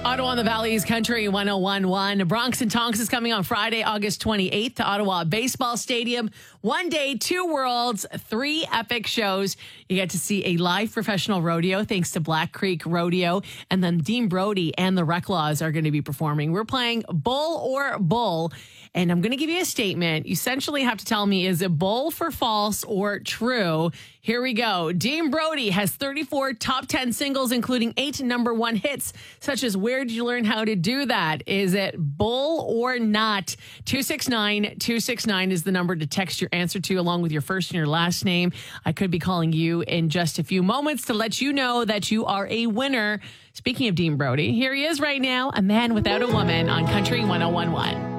Ottawa on the Valley's Country 1011. Bronx and Tonks is coming on Friday, August 28th to Ottawa Baseball Stadium. 1 day, 2 worlds, 3 epic shows. You get to see a live professional rodeo thanks to Black Creek Rodeo. And then Dean Brody and the Reclaws are going to be performing. We're playing Bull or Bull. And I'm going to give you a statement. You essentially have to tell me, is it bull for false or true? Here we go. Dean Brody has 34 top 10 singles, including 8 number 1 hits, such as Where Did You Learn How to Do That? Is it bull or not? 269-269 is the number to text your answer to, along with your first and your last name. I could be calling you in just a few moments to let you know that you are a winner. Speaking of Dean Brody, here he is right now, A Man Without a Woman on Country 1011.